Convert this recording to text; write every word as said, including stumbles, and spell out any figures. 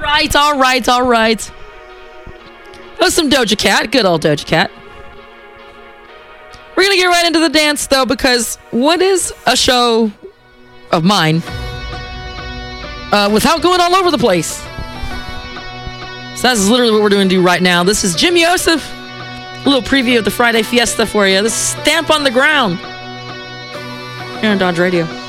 right, all right, all right. That was some Doja Cat. Good old Doja Cat. We're going to get right into the dance, though, because what is a show of mine uh, without going all over the place? So that's literally what we're doing to do right now. This is Jim Yosef. A little preview of the Friday Fiesta for you. This is Stamp on the Ground here on Dodge Radio.